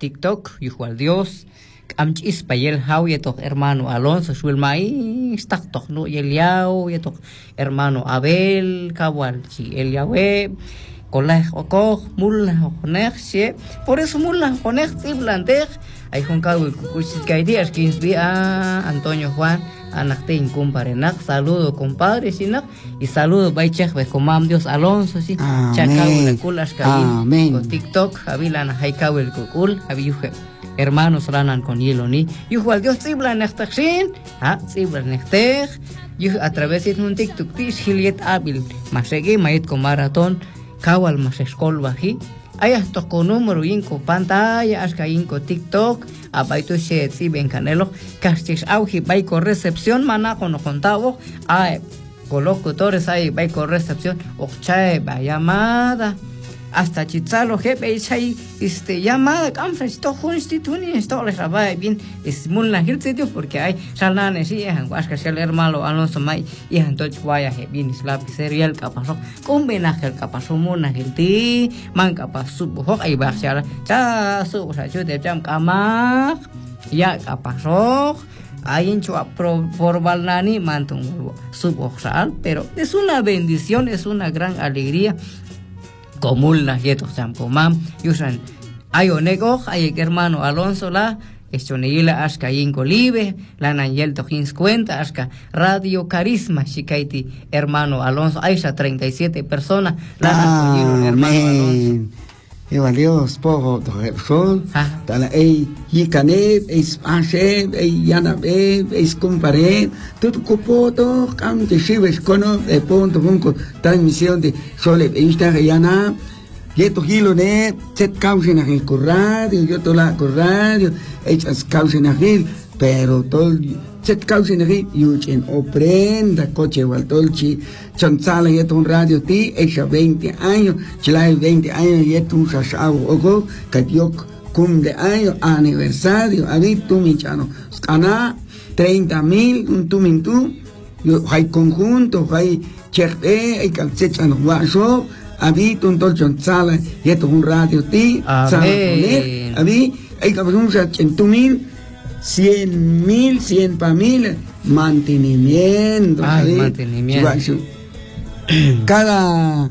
TikTok, igual Dios. Amchis pa yel hau yetok hermano Alonso shuel mai stak no yel yao yetok hermano Abel kawal chi el yawe kolah oko mulla konek she por eso mulla konek siblanter ay con kawi kukusis kaidias kinsbi a Antonio Juan anak te incumparenak saludo compadre sinak y saludo baichek be comam Dios Alonso si chakaw la kulas kain con TikTok abilana haikawel kukul abiyuhe hermanos ranan con hielo ni igual Dios sibla nextaxin sibla nextej a través de un TikTok tis hiliet hábil masegi mait con maratón kawal mas escol baji hay hasta con número inco pantalla hasta inco TikTok abaito se si ben canelo castis auji vai con recepción mana con contavo con locutores hay vai con recepción ochai va llamada hasta chitzalo jefe hay llamada camfres to constituni esto les va bien es muy la gente porque hay salanes y han guasca el hermano Alonso mai y han toch vaya bien es la pizzería el capazo con venaje el capazo mona gente man capazo ho ay ba sala cha su o sea yo te jam kama ya capazo hay en chua por balnani mantung suboxal pero es una bendición es una gran alegría común las yetos chamcomam yusan ayonego hay hermano Alonso la estonegila aska incolive la nanyel tojins cuenta aska radio carisma shikaiti hermano Alonso aisha 37 personas la nanyel hermano Alonso Eva Dios poco sol tala yikane spashe yanabe compare todo copoto cam de chives cono punto transmisión de sole Instagram yeto hilo ne set causa na el radio yo tola radio hechas causa na el pero todo set causa na el yuchen oprenda coche waltolchi chansala yeto un radio ti hecha 20 años chilai 20 años yeto un sasao ogo katiok cum de año aniversario habito mi chano cana 30,000 un tumintu yo hay conjunto hay chefe hay calcechano guaso habito un tolchon sala yeto un radio ti sala poner habí hay capazun 100,000 100 familias mantenimiento cada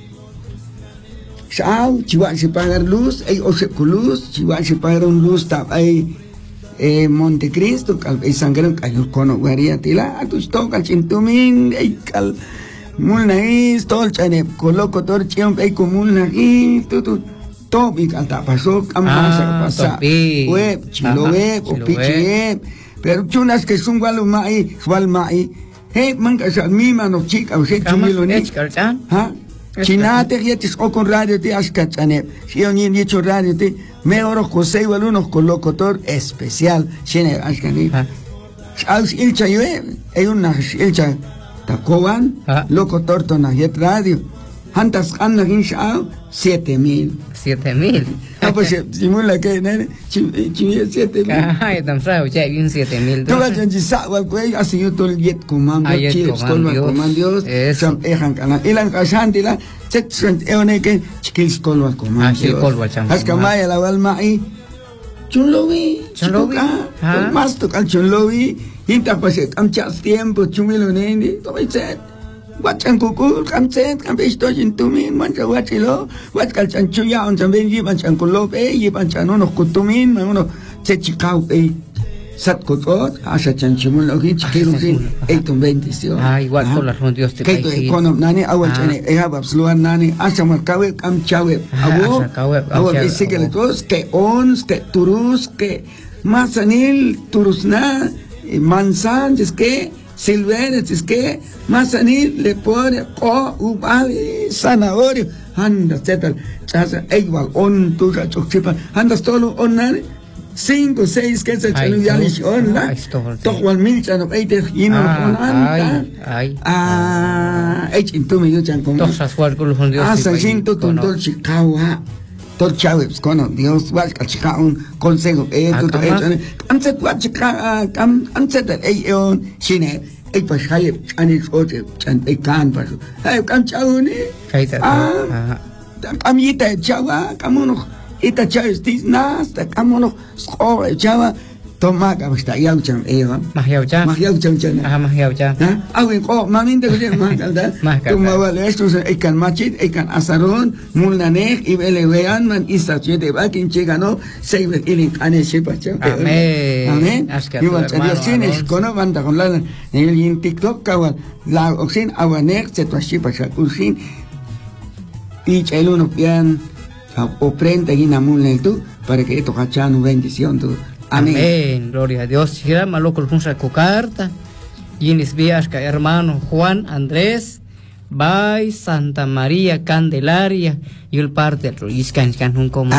sao chihuahua se pagar luz hay luz chihuahua se pagar un luz hay Montecristo hay sangre hay cono guaria tila tus toca chintumin hay cal mulnais tol chane coloco torchion hay comulnais tu topi canta pasó camasa pasa web chilowe o piche pero chunas que son walmai hey manca sa mima no chica o se chumilo ni ha chinate yetis o con radio te askachane si oni ni hecho radio te me oro josé unos con locutor especial chene askani als ilcha yue hay una ilcha takowan locutor to na yet radio hantas anna hinshao 7,000 pues simula que nene chimi 7,000 ay tam sao che yun 7,000 tú vas a decir wa que así yo todo el jet comando chips con los comandos son ejan kana ilan kasantila set eone que chiquis con los comandos has kamaya la walma y chunlowi más tocar chunlowi hinta pues camchas tiempo chumilo nene todo set Wachan kukul kamset kampesto jintumin mancha wachilo watkal chanchuya on también yiban chankolope yiban chanono kutumin uno chechikau sat kotot asa chanchimun lo hin chikirusin eiton bendición igual con las Dios te que econom nani awal chane babsluan nani asa markawe kamchawe awo bisikele todos que ons que turus que masanil turusna mansan es que Silveres es que Mazanil le pone ubali zanahorio anda zetal chasa igual on tu chochipa andas todo on 5 6 que es el chano ya lish on la toqual milchano eite yino on anda chintu yo chan como tosas cual con Dios sinto tontol chikawa tot chaves con Dios vas a chicar un consejo todo antes tu chicar antes de on chine pues hay anis oche chan kan paso hay kan chauni amita chawa kamuno ita chavistis nas ta kamono sko chava toma ka basta yaucham Mahyaucha. mahyaucham chana Mahyaucha. awin ko mamin de je makalda tuma vale esto ikan machit ikan asaron mulnane ibele vean man isa chete bakin chegano seibe ilin ane shepacha Amén. Igual cines kono banda con la en TikTok kawan la oxin awanek se to shepacha usin y chailuno pian oprenta ginamul tu para que esto cachano bendición tu. Amén. Gloria a Dios. Gira malo con junta cocarta. Yinis viasca hermano Juan Andrés Bay Santa María Candelaria y el parte del Ruizcan un como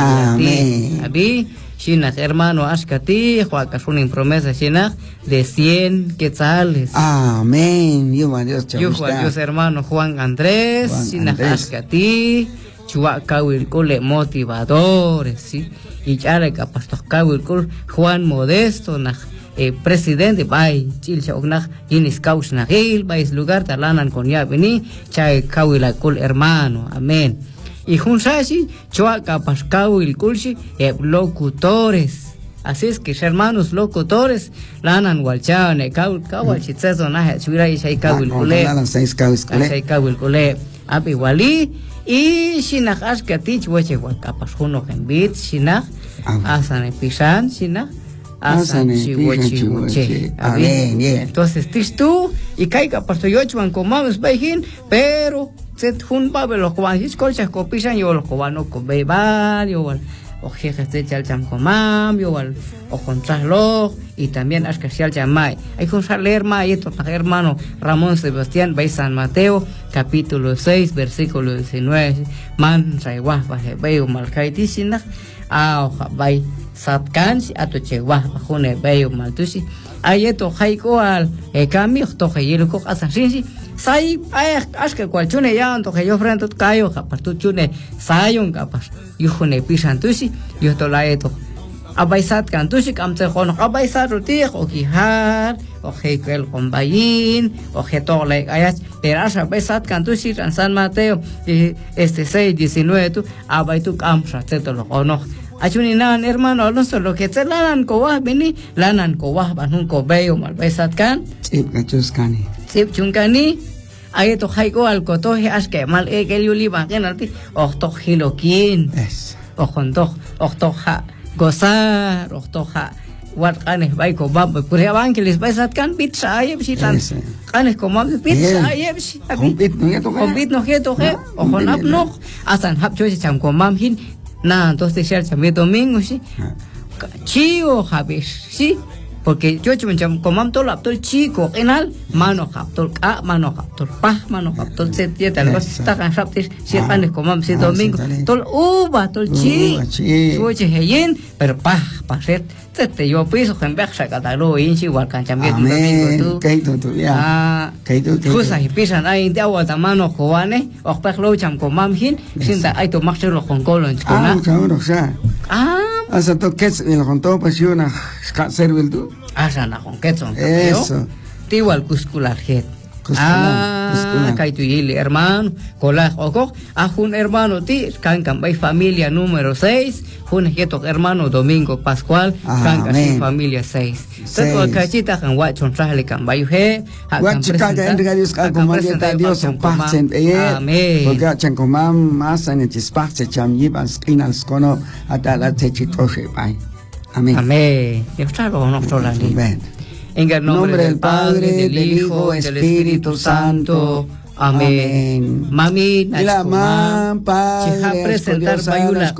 Abi Shinak hermano Ashkati Juacasun promesa Shinak de 100 quetzales. Amén. Dios hermano Juan Andrés Shinak Ashkati Chuacawil cole motivadores, ¿sí? Y ya le capastos Cawil Juan Modesto, presidente, bay, chilcha ognach, inis caus nagil, vais lugar, talanan con ya vení, chay Cawil col hermano, amén. Y junsashi, chua capas Cawil culchi, locutores. Así es que hermanos locutores, lanan walchan, Cawil chitzezo, naja, chura y chay Cawil cole, chay Cawil cole, api wali. Y Shinak Ashkatich, Weche Wakapas, Juno Gembit, Shinak, Asan Episan, Shinak, Asan Chihuachi. Entonces, tú y Kaika Pastoyochuan comamos Bajin, pero set Hun Babel o Juanjis, Colchas Copisan, yo los cobano con Bebar, yo o jejes de Chalcham Comam, yo o contraloj, y también Ashkasial Chamay. Hay que leer más, y hermano Ramón Sebastián, Bay San Mateo, capítulo 6, versículo 19. Man Raiwah, Bajebeo, Malkaiti Sinach, Aoja, Bay Satkans, Atochewah, Bajune, Beo, Maltusi. Ayeto Haiko al Ekami, Tohayilko, Asasinsi. Sai aske cualchune ya antoje yo frente cayo capartuchune sayon capas yujune pisantusi yo tolaeto abaisat cantusi camse con abaisat ruti o kijar o hekel con bayin o getole ayas peras abaisat cantusi en San Mateo 6:19 tu abaitu camsa tetolo ono achuni nan hermano Alonso lo que te lanan kowah bini lanan kowah banun ko beyo mal baisat kan Sip chungkani ayeto haiko al kotoje aske mal ekeliuli bangenati ochto hilokin ojonto ochtoja gozar ochtoja wat kanes baiko bab kuria bankelis baisat kan pizza ayeb sitan kanes komam pizza ayeb si kompit no geto he ojon apno asan hap choche cham komam hin na entonces ya chame domingo si chio habis si porque yo comam todo el chico enal mano captor mano captor pa mano captor se algo está cansado si panes comam si domingo todo uva todo chico yo heyen pero pa ser te yo piso en bexa catalo inchi igual canchambiento domingo tú ya cosas y pisan ahí de agua de mano jovane o peglo cham comam hin sin da hay to maxero con colon Asa to kets el conto pasiona servel tu. Asa na con ketson. Eso. Igual cuscular het. Kaitu yili hermano, colag ojo, un hermano ti, cancan by familia número 6, un hermano Domingo Pascual, cancan sin familia 6. Todo cachita can wachon trahle can by he, Dios en paz en amén. Porque chan comam más en el espacio cham yibas inals cono atala techitoshe pai. Amén. Amén. Dios trago no solani. Amén. En el nombre del Padre, del Hijo, y del Espíritu Santo. Amén. Mami, la mam padre presentar bayula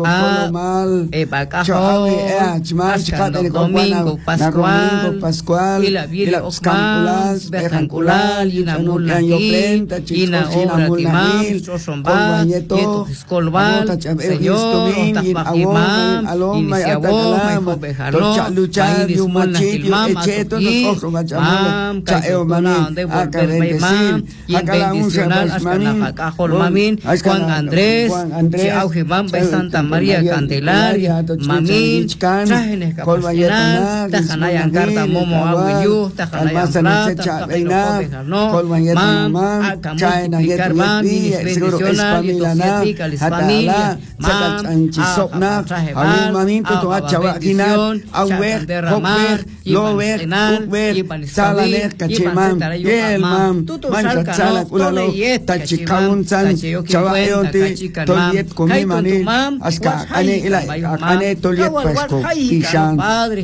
Domingo Pascual y la vida Ocampulas Bejanculal y la mula y la obra timam sosomba yeto escolval Señor otapakimam iniciabó bejalo luchar y humana tilmam atoki mam caeomana de volver mam y en tradicional, Ashkanakakajol Mamin, Juan Andrés, Chiaujimam, Santa María Candelaria, Mamin, Trajenes Capacinal, Tajanayan Carta Momo Aguiyu, Tajanayan Plata, Tajanayan Mam, Acamulicar Mam, Bendicional, Yetosiatica, les familia, Mam, Trajemal, bendición, derramar, Lover, Salaner, Cachemam, Yelmam, Manchatzala, Kulalo, Tachikaunsan, Chavayote, Toliet, Comimani, Aska, Ane, Toliet, Pasco, Pishan,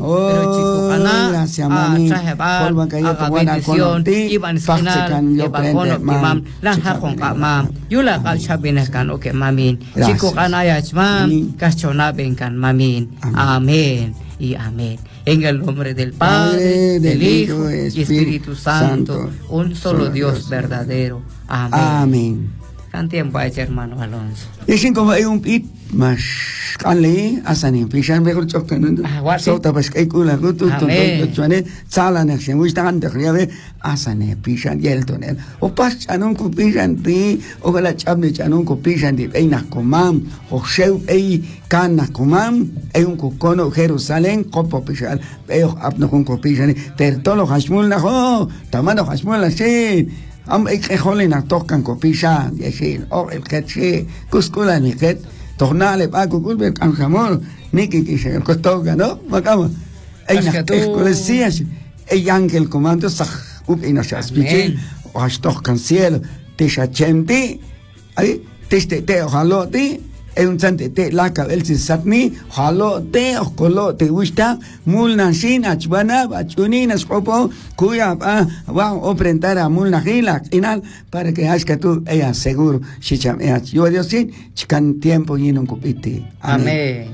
gracias, mami, Polva Cayeto, Buena Conti, Faxecan, yo prende, mam, Lanjajon, mam, Yula Calchabinescan, ok, mamin, Chico Canayach, mam, Cachonabencan, mamin, amén y amén. En el nombre del Padre, del Hijo y Espíritu Santo, un solo Dios verdadero. Amén. Amén. Cantien pues, hermano Alonso. Dicen como hay un pit más canle asanin pishan mejor choctan sota pues que kula gutu chone sala ne se musta ande riave asane pishan yel tonel o pas anon ku pishan ti o la chamne anon ku pishan di eina komam o seu ei kana komam ei un kono Jerusalén copo pishan eu apno con ku pishan ter tolo hashmul na ho tamano hashmul la sin am ik holina tokan ko pishan yesin o el ketche kuskula ni ket tornale paco culver canjamol niki que se costoga no macama hay una escuela hay ángel comando sah up ina shas bichi o hastok kan cielo te shachemti ay te ojaloti hay un sante te la cabel si satni halote o colote gusta mulna sin achbana bachunina skopo cuya va a prendar a mulna gila final para que haya tú ella seguro si cham yo Dios sin chican tiempo y no cupiti amén.